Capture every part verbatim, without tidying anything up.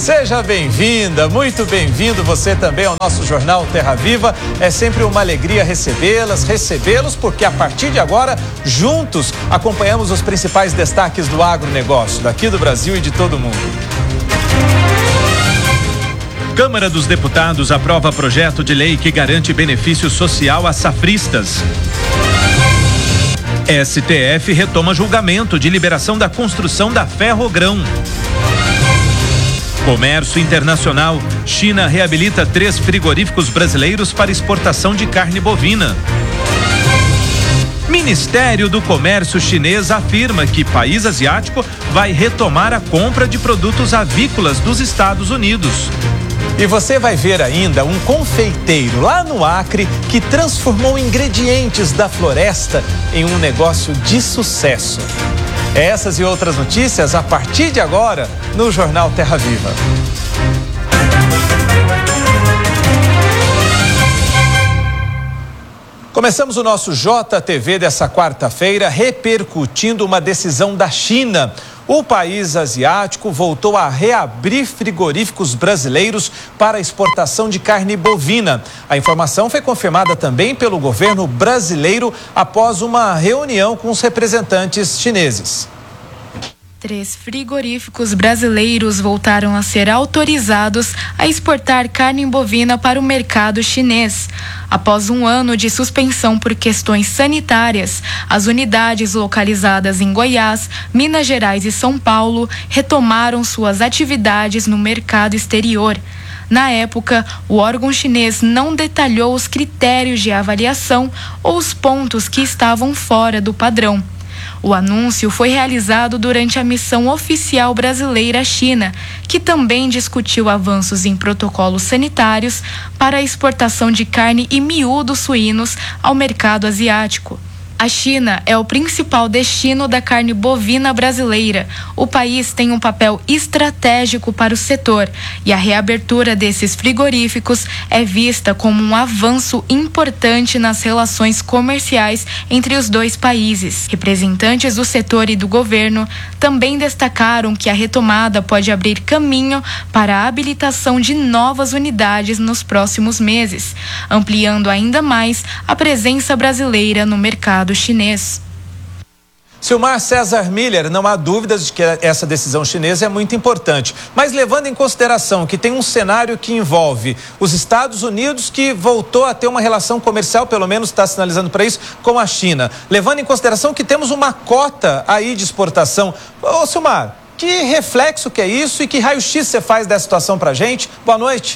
Seja bem-vinda, muito bem-vindo você também ao nosso Jornal Terra Viva. É sempre uma alegria recebê-las, recebê-los, porque a partir de agora, juntos, acompanhamos os principais destaques do agronegócio, daqui do Brasil e de todo o mundo. Câmara dos Deputados aprova projeto de lei que garante benefício social a safristas. S T F retoma julgamento de liberação da construção da Ferrogrão. Comércio internacional. China reabilita três frigoríficos brasileiros para exportação de carne bovina. Ministério do Comércio chinês afirma que país asiático vai retomar a compra de produtos avícolas dos Estados Unidos. E você vai ver ainda um confeiteiro lá no Acre que transformou ingredientes da floresta em um negócio de sucesso. Essas e outras notícias a partir de agora no Jornal Terra Viva. Começamos o nosso J T V dessa quarta-feira repercutindo uma decisão da China. O país asiático voltou a reabrir frigoríficos brasileiros para exportação de carne bovina. A informação foi confirmada também pelo governo brasileiro após uma reunião com os representantes chineses. Três frigoríficos brasileiros voltaram a ser autorizados a exportar carne bovina para o mercado chinês. Após um ano de suspensão por questões sanitárias, as unidades localizadas em Goiás, Minas Gerais e São Paulo retomaram suas atividades no mercado exterior. Na época, o órgão chinês não detalhou os critérios de avaliação ou os pontos que estavam fora do padrão. O anúncio foi realizado durante a missão oficial brasileira à China, que também discutiu avanços em protocolos sanitários para a exportação de carne e miúdos suínos ao mercado asiático. A China é o principal destino da carne bovina brasileira. O país tem um papel estratégico para o setor e a reabertura desses frigoríficos é vista como um avanço importante nas relações comerciais entre os dois países. Representantes do setor e do governo também destacaram que a retomada pode abrir caminho para a habilitação de novas unidades nos próximos meses, ampliando ainda mais a presença brasileira no mercado chinês. Silmar César Miller, não há dúvidas de que essa decisão chinesa é muito importante, mas levando em consideração que tem um cenário que envolve os Estados Unidos, que voltou a ter uma relação comercial, pelo menos está sinalizando para isso, com a China, levando em consideração que temos uma cota aí de exportação. Ô Silmar, que reflexo que é isso e que raio-x você faz dessa situação para a gente? Boa noite.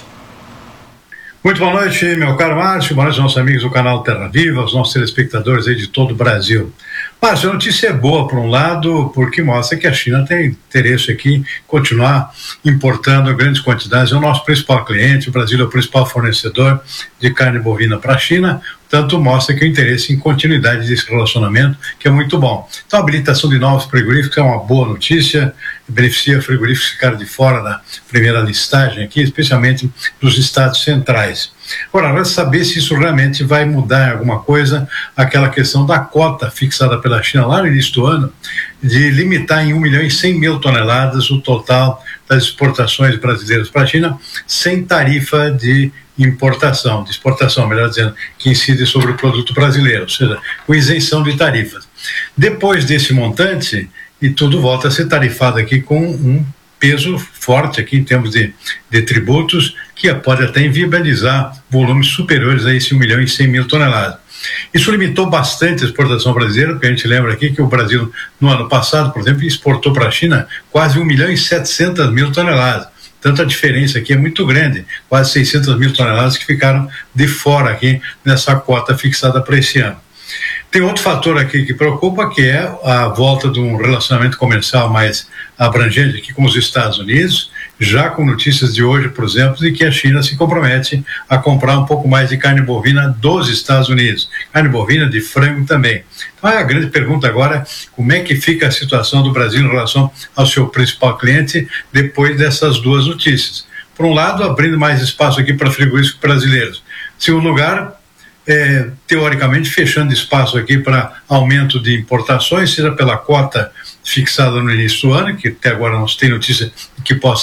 Muito boa noite, meu caro Márcio, boa noite aos nossos amigos do canal Terra Viva, aos nossos telespectadores aí de todo o Brasil. Márcio, a notícia é boa, por um lado, porque mostra que a China tem interesse aqui em continuar importando grandes quantidades. É o nosso principal cliente, o Brasil é o principal fornecedor de carne bovina para a China, tanto mostra que o interesse em continuidade desse relacionamento, que é muito bom. Então, a habilitação de novos frigoríficos é uma boa notícia, beneficia frigoríficos que ficaram de fora da primeira listagem aqui, especialmente dos estados centrais. Agora, vai saber se isso realmente vai mudar alguma coisa, aquela questão da cota fixada pela China lá no início do ano, de limitar em um milhão e cem mil toneladas o total das exportações brasileiras para a China, sem tarifa de importação, de exportação, melhor dizendo, que incide sobre o produto brasileiro, ou seja, com isenção de tarifas. Depois desse montante, e tudo volta a ser tarifado aqui com um peso forte aqui em termos de, de tributos, que pode até inviabilizar volumes superiores a esse um milhão e cem mil toneladas. Isso limitou bastante a exportação brasileira, porque a gente lembra aqui que o Brasil, no ano passado, por exemplo, exportou para a China quase um milhão e setecentas mil toneladas. Tanto a diferença aqui é muito grande, quase seiscentas mil toneladas que ficaram de fora aqui nessa cota fixada para esse ano. Tem outro fator aqui que preocupa, que é a volta de um relacionamento comercial mais abrangente aqui com os Estados Unidos, já com notícias de hoje, por exemplo, de que a China se compromete a comprar um pouco mais de carne bovina dos Estados Unidos, carne bovina, de frango também. Então a grande pergunta agora, como é que fica a situação do Brasil em relação ao seu principal cliente depois dessas duas notícias? Por um lado, abrindo mais espaço aqui para frigoríficos brasileiros. Segundo lugar, É, teoricamente fechando espaço aqui para aumento de importações, seja pela cota fixada no início do ano, que até agora não se tem notícia que possa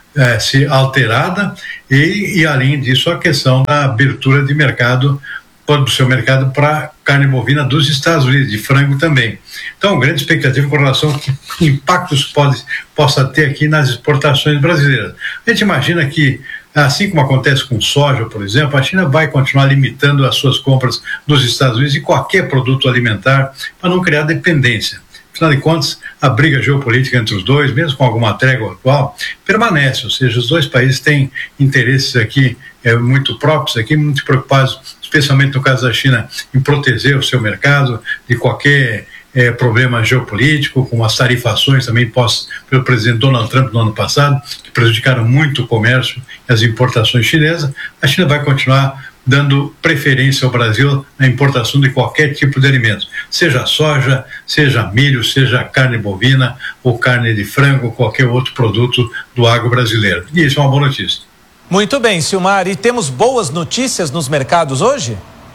é, se alterada e, e, além disso, a questão da abertura de mercado, do seu mercado para carne bovina dos Estados Unidos, de frango também. Então, grande expectativa com relação a que impactos pode, possa ter aqui nas exportações brasileiras. A gente imagina que, assim como acontece com soja, por exemplo, a China vai continuar limitando as suas compras dos Estados Unidos de qualquer produto alimentar para não criar dependência. Afinal de contas, a briga geopolítica entre os dois, mesmo com alguma trégua atual, permanece, ou seja, os dois países têm interesses aqui é, muito próprios, aqui, muito preocupados, especialmente no caso da China, em proteger o seu mercado de qualquer é, problema geopolítico, com as tarifações também postas pelo presidente Donald Trump no ano passado, que prejudicaram muito o comércio e as importações chinesas. A China vai continuar dando preferência ao Brasil na importação de qualquer tipo de alimento, seja soja, seja milho, seja carne bovina ou carne de frango, qualquer outro produto do agro brasileiro. E isso é uma boa notícia. Muito bem, Silmar, e temos boas notícias nos mercados hoje?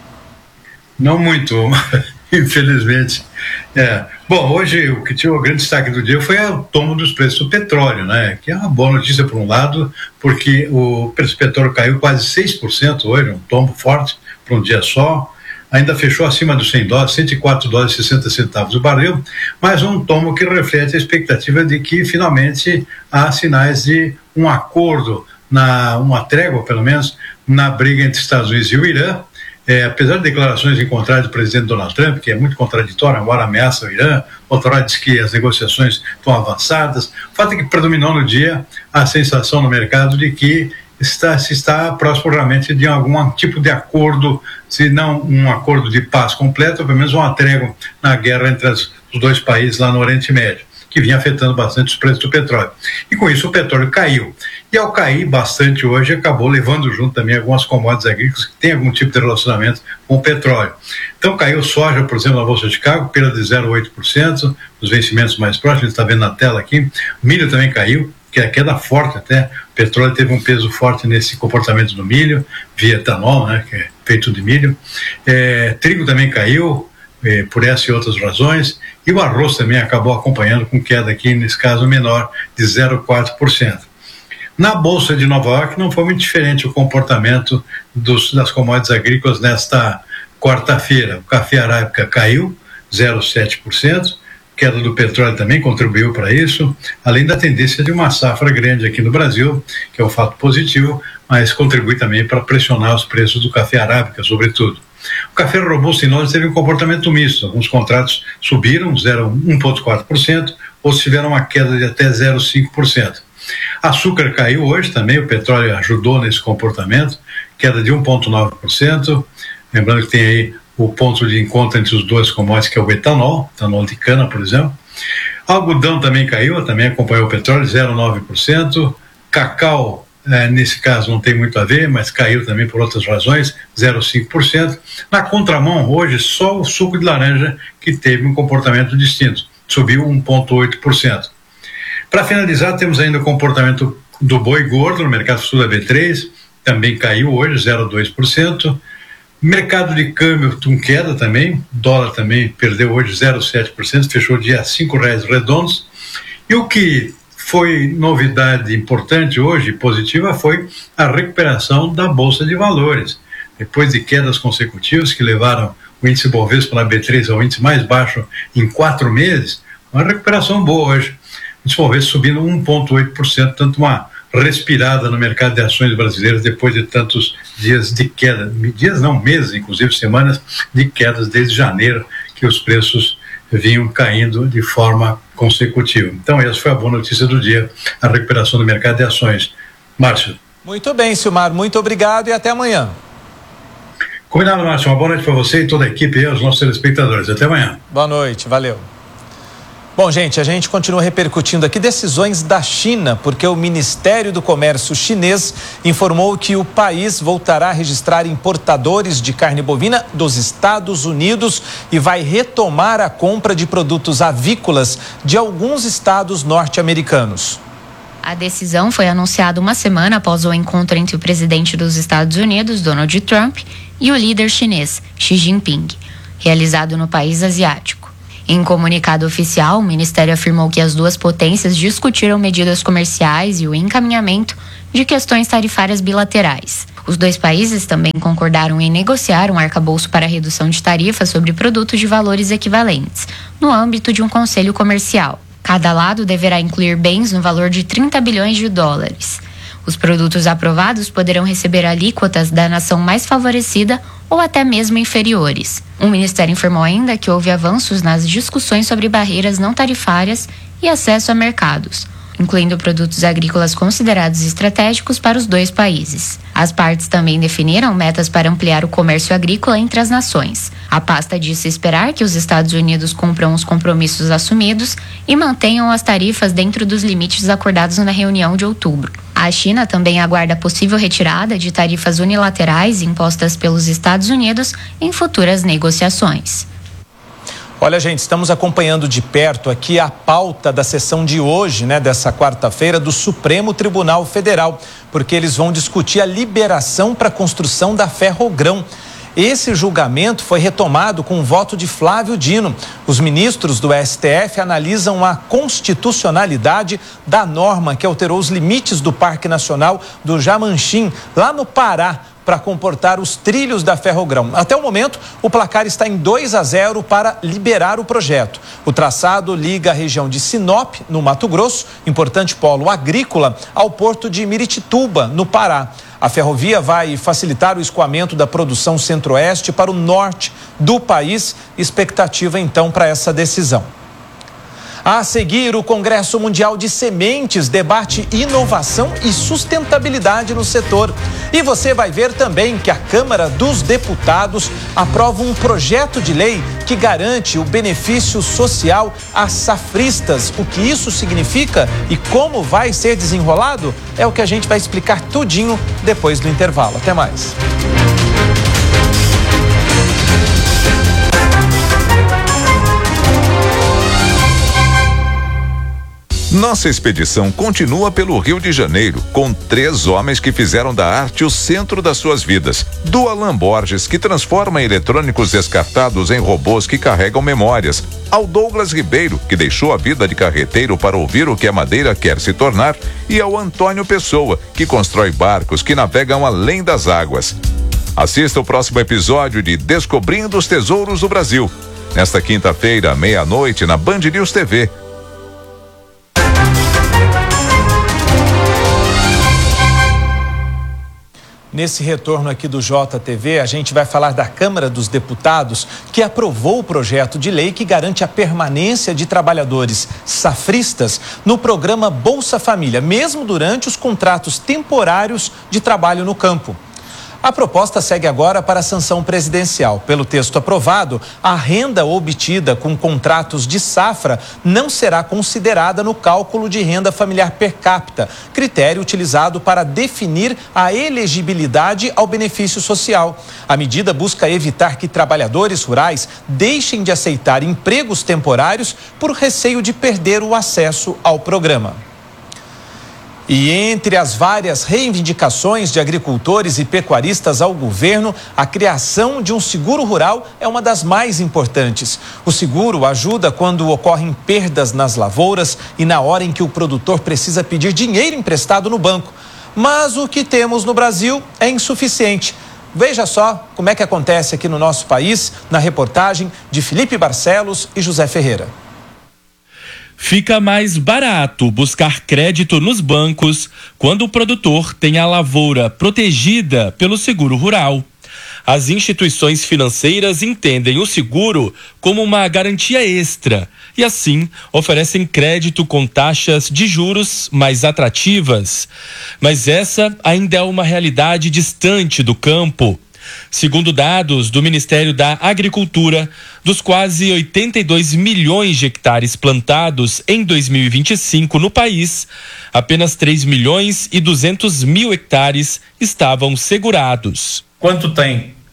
Não muito, infelizmente. É. Bom, hoje o que tinha o grande destaque do dia foi o tombo dos preços do petróleo, né? Que é uma boa notícia por um lado, porque o preço do petróleo caiu quase seis por cento hoje, um tombo forte para um dia só. Ainda fechou acima dos cem dólares, cento e quatro dólares e sessenta centavos o barril, mas um tombo que reflete a expectativa de que finalmente há sinais de um acordo, na, uma trégua pelo menos, na briga entre Estados Unidos e o Irã. É, apesar de declarações em contrário do presidente Donald Trump, que é muito contraditório, agora ameaça o Irã, outra hora diz que as negociações estão avançadas, o fato é que predominou no dia a sensação no mercado de que está, se está próximo realmente de algum tipo de acordo, se não um acordo de paz completo, pelo menos uma trégua na guerra entre as, os dois países lá no Oriente Médio, que vinha afetando bastante os preços do petróleo. E com isso o petróleo caiu. E ao cair bastante hoje, acabou levando junto também algumas commodities agrícolas que têm algum tipo de relacionamento com o petróleo. Então caiu soja, por exemplo, na Bolsa de Chicago, perda de zero vírgula oito por cento, os vencimentos mais próximos, a gente está vendo na tela aqui. O milho também caiu, que é queda forte até. O petróleo teve um peso forte nesse comportamento do milho, via etanol, né, que é feito de milho. É, trigo também caiu, é, por essa e outras razões. E o arroz também acabou acompanhando com queda aqui, nesse caso menor, de zero vírgula quatro por cento. Na Bolsa de Nova York não foi muito diferente o comportamento dos, das commodities agrícolas nesta quarta-feira. O café arábica caiu zero vírgula sete por cento, queda do petróleo também contribuiu para isso, além da tendência de uma safra grande aqui no Brasil, que é um fato positivo, mas contribui também para pressionar os preços do café arábica, sobretudo. O café robusto em Londres teve um comportamento misto, alguns contratos subiram um vírgula quatro por cento, outros tiveram uma queda de até zero vírgula cinco por cento. Açúcar caiu hoje também, o petróleo ajudou nesse comportamento, queda de um vírgula nove por cento, lembrando que tem aí o ponto de encontro entre os dois commodities, que é o etanol, etanol de cana, por exemplo. Algodão também caiu, também acompanhou o petróleo, zero vírgula nove por cento. Cacau, eh, nesse caso não tem muito a ver, mas caiu também por outras razões, zero vírgula cinco por cento. Na contramão, hoje, só o suco de laranja que teve um comportamento distinto, subiu um vírgula oito por cento. Para finalizar, temos ainda o comportamento do boi gordo no mercado sul da B três, também caiu hoje, zero vírgula dois por cento. Mercado de câmbio com queda também, dólar também perdeu hoje zero vírgula sete por cento, fechou o dia a cinco reais redondos. E o que foi novidade importante hoje, positiva, foi a recuperação da Bolsa de Valores. Depois de quedas consecutivas que levaram o índice Bovespa na B três ao índice mais baixo em quatro meses, uma recuperação boa hoje. O índice Bovespa subindo um vírgula oito por cento, tanto uma respirada no mercado de ações brasileiras depois de tantos dias de queda, dias não, meses, inclusive semanas de quedas desde janeiro, que os preços vinham caindo de forma consecutiva. Então essa foi a boa notícia do dia, a recuperação do mercado de ações. Márcio. Muito bem, Silmar, muito obrigado e até amanhã. Combinado, Márcio, uma boa noite para você e toda a equipe e aos nossos telespectadores. Até amanhã. Boa noite, valeu. Bom, gente, a gente continua repercutindo aqui decisões da China, porque o Ministério do Comércio chinês informou que o país voltará a registrar importadores de carne bovina dos Estados Unidos e vai retomar a compra de produtos avícolas de alguns estados norte-americanos. A decisão foi anunciada uma semana após o encontro entre o presidente dos Estados Unidos, Donald Trump, e o líder chinês, Xi Jinping, realizado no país asiático. Em comunicado oficial, o Ministério afirmou que as duas potências discutiram medidas comerciais e o encaminhamento de questões tarifárias bilaterais. Os dois países também concordaram em negociar um arcabouço para a redução de tarifas sobre produtos de valores equivalentes, no âmbito de um conselho comercial. Cada lado deverá incluir bens no valor de trinta bilhões de dólares. Os produtos aprovados poderão receber alíquotas da nação mais favorecida ou até mesmo inferiores. O Ministério informou ainda que houve avanços nas discussões sobre barreiras não tarifárias e acesso a mercados, incluindo produtos agrícolas considerados estratégicos para os dois países. As partes também definiram metas para ampliar o comércio agrícola entre as nações. A pasta disse esperar que os Estados Unidos cumpram os compromissos assumidos e mantenham as tarifas dentro dos limites acordados na reunião de outubro. A China também aguarda possível retirada de tarifas unilaterais impostas pelos Estados Unidos em futuras negociações. Olha, gente, estamos acompanhando de perto aqui a pauta da sessão de hoje, né, dessa quarta-feira, do Supremo Tribunal Federal, porque eles vão discutir a liberação para a construção da Ferrogrão. Esse julgamento foi retomado com o voto de Flávio Dino. Os ministros do S T F analisam a constitucionalidade da norma que alterou os limites do Parque Nacional do Jamanchim, lá no Pará, para comportar os trilhos da Ferrogrão. Até o momento, o placar está em dois a zero para liberar o projeto. O traçado liga a região de Sinop, no Mato Grosso, importante polo agrícola, ao porto de Miritituba, no Pará. A ferrovia vai facilitar o escoamento da produção centro-oeste para o norte do país. Expectativa, então, para essa decisão. A seguir, o Congresso Mundial de Sementes debate inovação e sustentabilidade no setor. E você vai ver também que a Câmara dos Deputados aprova um projeto de lei que garante o benefício social a safristas. O que isso significa e como vai ser desenrolado é o que a gente vai explicar tudinho depois do intervalo. Até mais. Nossa expedição continua pelo Rio de Janeiro, com três homens que fizeram da arte o centro das suas vidas. Do Alan Borges, que transforma eletrônicos descartados em robôs que carregam memórias, ao Douglas Ribeiro, que deixou a vida de carreteiro para ouvir o que a madeira quer se tornar, e ao Antônio Pessoa, que constrói barcos que navegam além das águas. Assista o próximo episódio de Descobrindo os Tesouros do Brasil, nesta quinta-feira, meia-noite, na Band News T V. Nesse retorno aqui do J T V, a gente vai falar da Câmara dos Deputados, que aprovou o projeto de lei que garante a permanência de trabalhadores safristas no programa Bolsa Família, mesmo durante os contratos temporários de trabalho no campo. A proposta segue agora para a sanção presidencial. Pelo texto aprovado, a renda obtida com contratos de safra não será considerada no cálculo de renda familiar per capita, critério utilizado para definir a elegibilidade ao benefício social. A medida busca evitar que trabalhadores rurais deixem de aceitar empregos temporários por receio de perder o acesso ao programa. E entre as várias reivindicações de agricultores e pecuaristas ao governo, a criação de um seguro rural é uma das mais importantes. O seguro ajuda quando ocorrem perdas nas lavouras e na hora em que o produtor precisa pedir dinheiro emprestado no banco. Mas o que temos no Brasil é insuficiente. Veja só como é que acontece aqui no nosso país, na reportagem de Felipe Barcelos e José Ferreira. Fica mais barato buscar crédito nos bancos quando o produtor tem a lavoura protegida pelo seguro rural. As instituições financeiras entendem o seguro como uma garantia extra e, assim, oferecem crédito com taxas de juros mais atrativas. Mas essa ainda é uma realidade distante do campo. Segundo dados do Ministério da Agricultura, dos quase oitenta e dois milhões de hectares plantados em dois mil e vinte e cinco no país, apenas três milhões e duzentos mil hectares estavam segurados. Quanto tem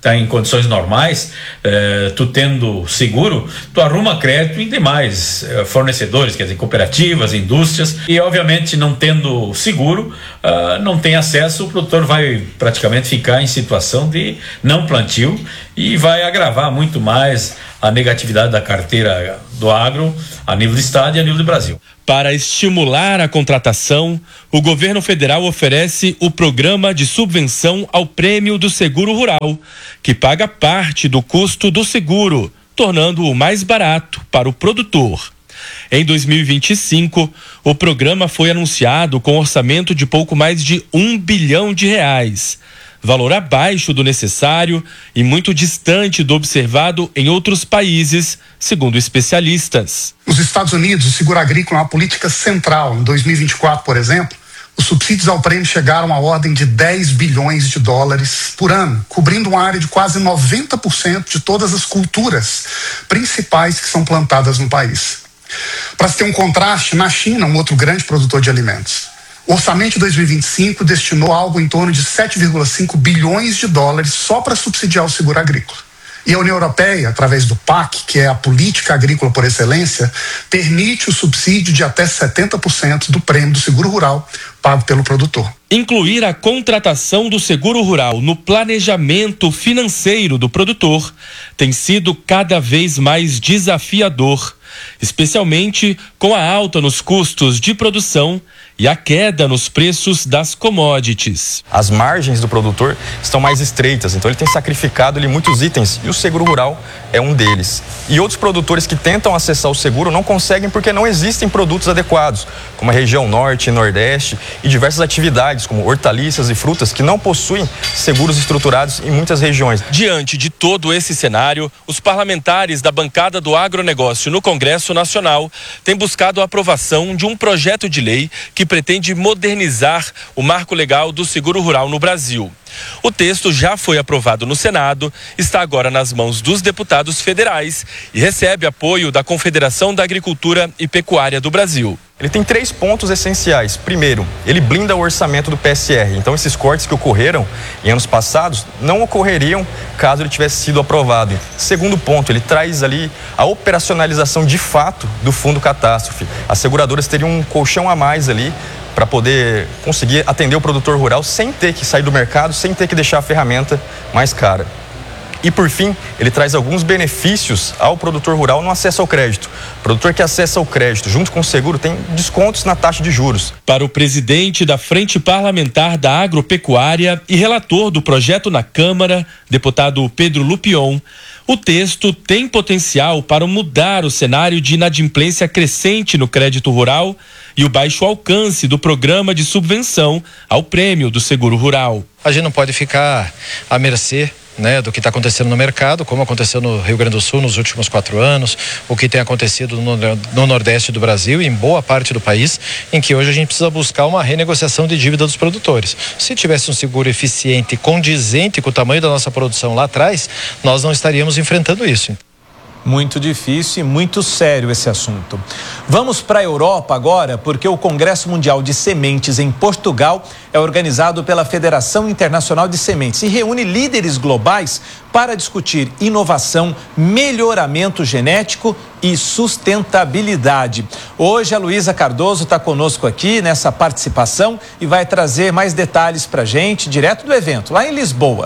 está em condições normais, eh, tu tendo seguro, tu arruma crédito em demais eh, fornecedores, quer dizer, cooperativas, indústrias, e obviamente não tendo seguro, uh, não tem acesso, o produtor vai praticamente ficar em situação de não plantio e vai agravar muito mais a negatividade da carteira do agro a nível do estado e a nível do Brasil. Para estimular a contratação, o governo federal oferece o programa de subvenção ao prêmio do seguro rural, que paga parte do custo do seguro, tornando-o mais barato para o produtor. Em dois mil e vinte e cinco, o programa foi anunciado com orçamento de pouco mais de um bilhão de reais. Valor abaixo do necessário e muito distante do observado em outros países, segundo especialistas. Nos Estados Unidos, o seguro agrícola é uma política central. Em dois mil e vinte e quatro, por exemplo, os subsídios ao prêmio chegaram à ordem de dez bilhões de dólares por ano, cobrindo uma área de quase noventa por cento de todas as culturas principais que são plantadas no país. Para se ter um contraste, na China, um outro grande produtor de alimentos, o orçamento de dois mil e vinte e cinco destinou algo em torno de sete vírgula cinco bilhões de dólares só para subsidiar o seguro agrícola. E a União Europeia, através do P A C, que é a política agrícola por excelência, permite o subsídio de até setenta por cento do prêmio do seguro rural pago pelo produtor. Incluir a contratação do seguro rural no planejamento financeiro do produtor tem sido cada vez mais desafiador, especialmente com a alta nos custos de produção e a queda nos preços das commodities. As margens do produtor estão mais estreitas, então ele tem sacrificado ali muitos itens e o seguro rural é um deles. E outros produtores que tentam acessar o seguro não conseguem porque não existem produtos adequados, como a região norte e nordeste e diversas atividades como hortaliças e frutas que não possuem seguros estruturados em muitas regiões. Diante de todo esse cenário, os parlamentares da bancada do agronegócio no Congresso Nacional têm buscado a aprovação de um projeto de lei que pretende modernizar o marco legal do seguro rural no Brasil. O texto já foi aprovado no Senado, está agora nas mãos dos deputados federais e recebe apoio da Confederação da Agricultura e Pecuária do Brasil. Ele tem três pontos essenciais. Primeiro, ele blinda o orçamento do P S R. Então, esses cortes que ocorreram em anos passados não ocorreriam caso ele tivesse sido aprovado. Segundo ponto, ele traz ali a operacionalização de fato do fundo catástrofe. As seguradoras teriam um colchão a mais ali para poder conseguir atender o produtor rural sem ter que sair do mercado, sem ter que deixar a ferramenta mais cara. E, por fim, ele traz alguns benefícios ao produtor rural no acesso ao crédito. O produtor que acessa o crédito junto com o seguro tem descontos na taxa de juros. Para o presidente da Frente Parlamentar da Agropecuária e relator do projeto na Câmara, deputado Pedro Lupion, o texto tem potencial para mudar o cenário de inadimplência crescente no crédito rural e o baixo alcance do programa de subvenção ao prêmio do seguro rural. A gente não pode ficar à mercê, né, do que está acontecendo no mercado, como aconteceu no Rio Grande do Sul nos últimos quatro anos, o que tem acontecido no, no Nordeste do Brasil e em boa parte do país, em que hoje a gente precisa buscar uma renegociação de dívida dos produtores. Se tivesse um seguro eficiente, condizente com o tamanho da nossa produção lá atrás, nós não estaríamos enfrentando isso. Muito difícil e muito sério esse assunto. Vamos para a Europa agora, porque o Congresso Mundial de Sementes em Portugal é organizado pela Federação Internacional de Sementes e reúne líderes globais para discutir inovação, melhoramento genético e sustentabilidade. Hoje a Luísa Cardoso está conosco aqui nessa participação e vai trazer mais detalhes para a gente, direto do evento, lá em Lisboa.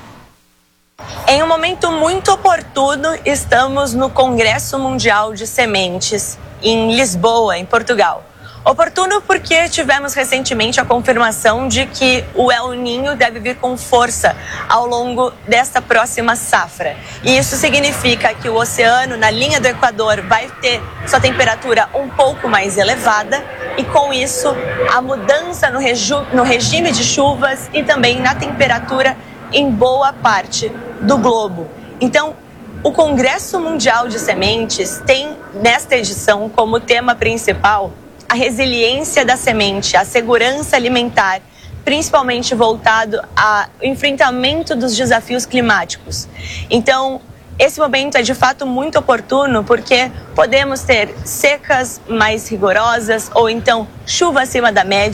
Em um momento muito oportuno, estamos no Congresso Mundial de Sementes, em Lisboa, em Portugal. Oportuno porque tivemos recentemente a confirmação de que o El Niño deve vir com força ao longo desta próxima safra. E isso significa que o oceano, na linha do Equador, vai ter sua temperatura um pouco mais elevada e, com isso, a mudança no, reju- no regime de chuvas e também na temperatura em boa parte do globo. Então, o Congresso Mundial de Sementes tem, nesta edição, como tema principal, a resiliência da semente, a segurança alimentar, principalmente voltado ao enfrentamento dos desafios climáticos. Então, esse momento é de fato muito oportuno porque podemos ter secas mais rigorosas ou então chuva acima da média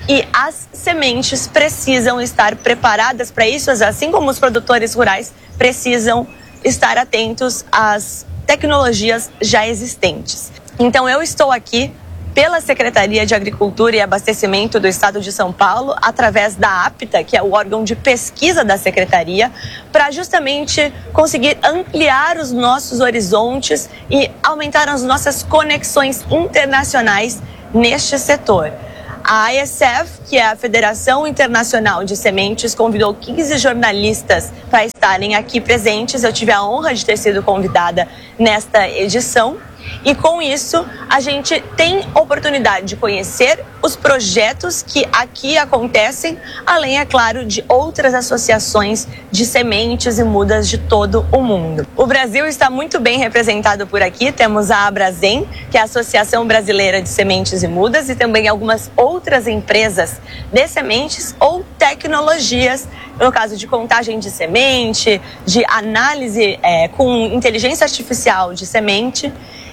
e as sementes precisam estar preparadas para isso, assim como os produtores rurais precisam estar atentos às tecnologias já existentes. Então eu estou aqui pela Secretaria de Agricultura e Abastecimento do Estado de São Paulo, através da APTA, que é o órgão de pesquisa da Secretaria, para justamente conseguir ampliar os nossos horizontes e aumentar as nossas conexões internacionais neste setor. A I S F, que é a Federação Internacional de Sementes, convidou quinze jornalistas para estarem aqui presentes. Eu tive a honra de ter sido convidada nesta edição. E com isso, a gente tem oportunidade de conhecer os projetos que aqui acontecem, além, é claro, de outras associações de sementes e mudas de todo o mundo. O Brasil está muito bem representado por aqui. Temos a Abrasem, que é a Associação Brasileira de Sementes e Mudas, e também algumas outras empresas de sementes ou tecnologias, no caso de contagem de semente, de análise é, com inteligência artificial de semente.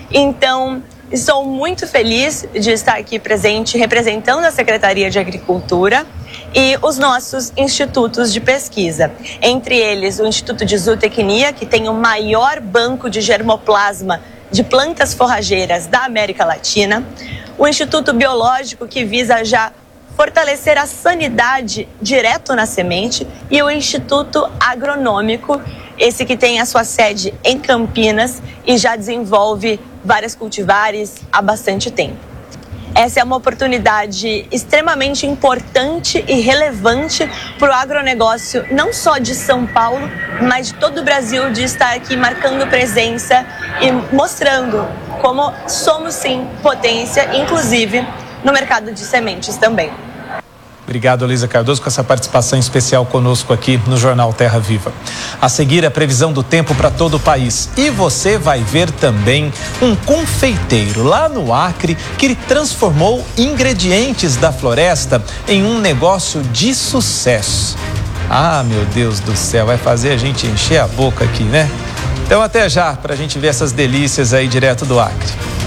Então, estou muito feliz de estar aqui presente representando a Secretaria de Agricultura e os nossos institutos de pesquisa. Entre eles, o Instituto de Zootecnia, que tem o maior banco de germoplasma de plantas forrageiras da América Latina. O Instituto Biológico, que visa já fortalecer a sanidade direto na semente. E o Instituto Agronômico, esse que tem a sua sede em Campinas e já desenvolve várias cultivares há bastante tempo. Essa é uma oportunidade extremamente importante e relevante para o agronegócio, não só de São Paulo, mas de todo o Brasil, de estar aqui marcando presença e mostrando como somos, sim, potência, inclusive no mercado de sementes também. Obrigado, Luísa Cardoso, com essa participação especial conosco aqui no Jornal Terra Viva. A seguir, a previsão do tempo para todo o país. E você vai ver também um confeiteiro lá no Acre que ele transformou ingredientes da floresta em um negócio de sucesso. Ah, meu Deus do céu, vai fazer a gente encher a boca aqui, né? Então, até já, para a gente ver essas delícias aí direto do Acre.